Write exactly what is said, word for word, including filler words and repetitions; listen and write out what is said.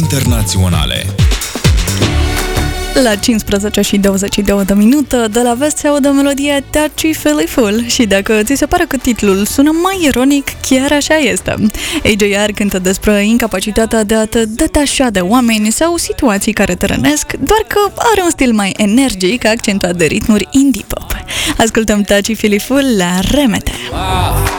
internaționale. La cincisprezece și douăzeci și două de minute, de la vest se aude melodia Touchy Feely Full și dacă ți se pare că titlul sună mai ironic, chiar așa este. A J R cântă despre incapacitatea de a te detașa de oameni sau situații care te rănesc, doar că are un stil mai energic, accentuat de ritmuri indie pop. Ascultăm Touchy Feely Full la Remete.